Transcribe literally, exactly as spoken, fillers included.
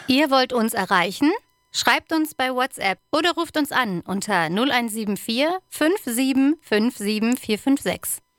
Ihr wollt uns erreichen? Schreibt uns bei WhatsApp oder ruft uns an unter null eins sieben vier fünf sieben fünf sieben vier fünf sechs.